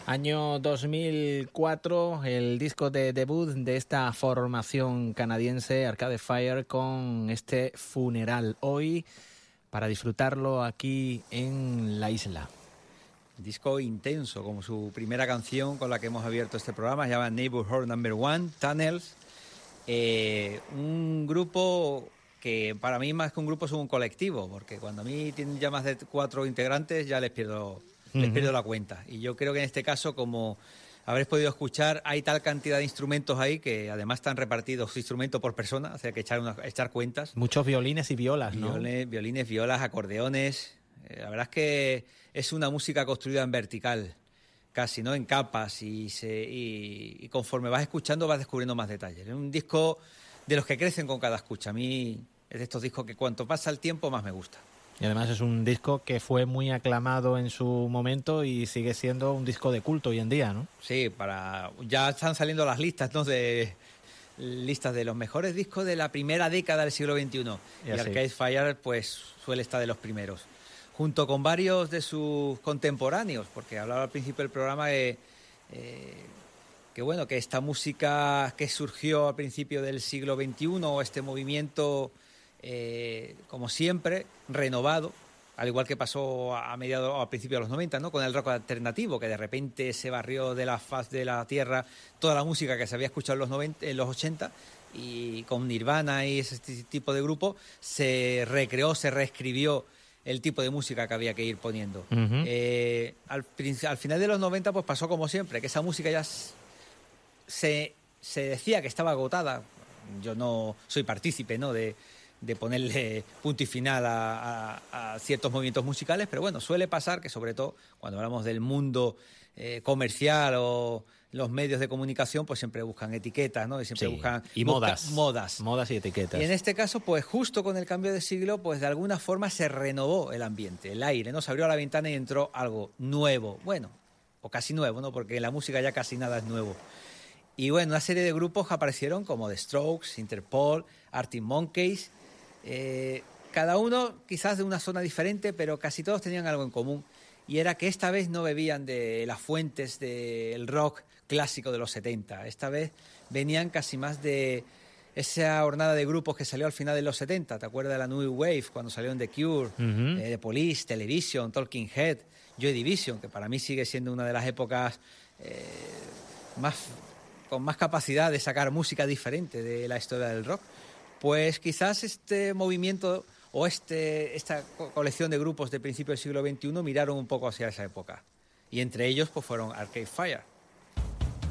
Año 2004, el disco de debut de esta formación canadiense, Arcade Fire, con este Funeral. Hoy, para disfrutarlo aquí en la isla. Disco intenso, como su primera canción con la que hemos abierto este programa, se llama Neighborhood Number One, Tunnels. Un grupo que para mí más que un grupo es un colectivo, porque cuando a mí tienen ya más de 4 integrantes ya les pierdo la cuenta. Y yo creo que en este caso, como habréis podido escuchar, hay tal cantidad de instrumentos ahí que además están repartidos instrumento por persona, o sea, hay que echar cuentas. Muchos violines y violas, ¿no? Violines, violas, acordeones. La verdad es que es una música construida en vertical, casi, ¿no? En capas, y conforme vas escuchando vas descubriendo más detalles. Es un disco de los que crecen con cada escucha. A mí es de estos discos que cuanto pasa el tiempo más me gusta. Y además es un disco que fue muy aclamado en su momento y sigue siendo un disco de culto hoy en día, ¿no? Sí, ya están saliendo las listas, ¿no? Listas de los mejores discos de la primera década del siglo XXI. Y Arcade Fire pues suele estar de los primeros, junto con varios de sus contemporáneos, porque hablaba al principio del programa que esta música que surgió al principio del siglo XXI, este movimiento, como siempre, renovado, al igual que pasó a principios de los 90, ¿no? Con el rock alternativo, que de repente se barrió de la faz de la tierra toda la música que se había escuchado en los 80, y con Nirvana y ese tipo de grupo se recreó, se reescribió el tipo de música que había que ir poniendo. Al final de los 90 pues pasó como siempre, que esa música ya se decía que estaba agotada. Yo no soy partícipe, ¿no?, de ponerle punto y final a ciertos movimientos musicales, pero bueno, suele pasar que sobre todo cuando hablamos del mundo comercial o los medios de comunicación, pues siempre buscan etiquetas, ¿no? Y siempre buscan modas y etiquetas. Y en este caso, pues justo con el cambio de siglo, pues de alguna forma se renovó el ambiente, el aire, ¿no? Se abrió la ventana y entró algo nuevo, bueno, o casi nuevo, ¿no? Porque en la música ya casi nada es nuevo. Y bueno, una serie de grupos aparecieron como The Strokes, Interpol, Arctic Monkeys. Cada uno quizás de una zona diferente, pero casi todos tenían algo en común, y era que esta vez no bebían de las fuentes del rock clásico de los 70. Esta vez venían casi más de esa hornada de grupos que salió al final de los 70. ¿Te acuerdas de la New Wave cuando salieron The Cure, The Police, Television, Talking Head, Joy Division, que para mí sigue siendo una de las épocas con más capacidad de sacar música diferente de la historia del rock? Pues quizás este movimiento o esta colección de grupos de principios del siglo XXI miraron un poco hacia esa época. Y entre ellos pues fueron Arcade Fire.